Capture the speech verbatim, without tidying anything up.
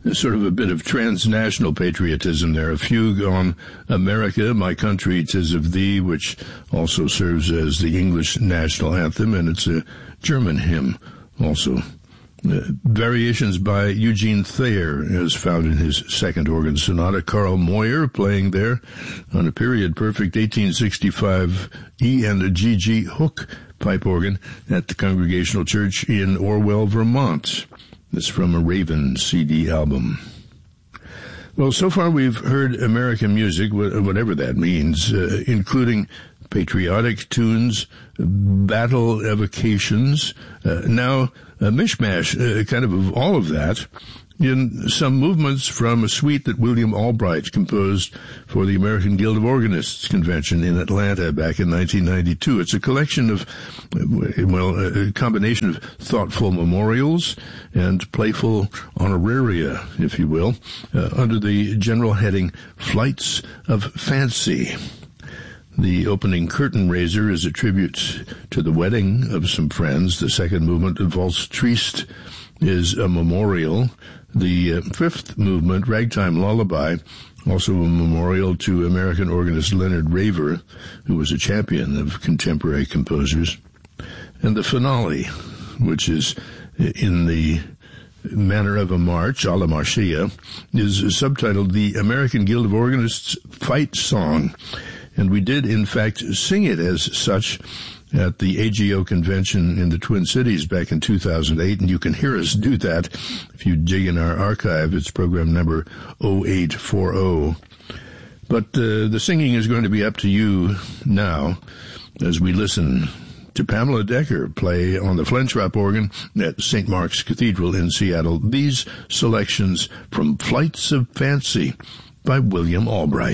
sort of a bit of transnational patriotism there. A fugue on America, My Country, 'Tis of Thee, which also serves as the English national anthem, and it's a German hymn also. Uh, variations by Eugene Thayer, as found in his second organ sonata. Carl Moyer playing there on a period-perfect eighteen sixty-five E and G G Hook pipe organ at the Congregational Church in Orwell, Vermont. This from a Raven C D album. Well, so far we've heard American music, whatever that means, uh, including patriotic tunes, battle evocations, uh, now a mishmash, uh, kind of of all of that, in some movements from a suite that William Albright composed for the American Guild of Organists convention in Atlanta back in nineteen ninety-two. It's a collection of, well, a combination of thoughtful memorials and playful honoraria, if you will, uh, under the general heading Flights of Fancy. The opening curtain raiser is a tribute to the wedding of some friends. The second movement, Valse Triste, is a memorial. The uh, fifth movement, Ragtime Lullaby, also a memorial to American organist Leonard Raver, who was a champion of contemporary composers. And the finale, which is in the manner of a march, a la Marcia, is subtitled The American Guild of Organists Fight Song. And we did, in fact, sing it as such at the A G O convention in the Twin Cities back in two thousand eight, and you can hear us do that if you dig in our archive. It's program number oh eight forty. But uh, the singing is going to be up to you now as we listen to Pamela Decker play on the Flenschrap organ at Saint Mark's Cathedral in Seattle. These selections from Flights of Fancy by William Albright.